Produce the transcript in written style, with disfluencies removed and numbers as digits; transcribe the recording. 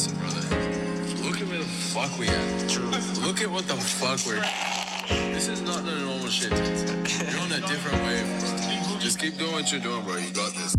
listen, brother. Look at where the fuck we at. True. Look at what the fuck we're... This is not the normal shit. You're on a different wave, bro. Just keep doing what you're doing, bro. You got this.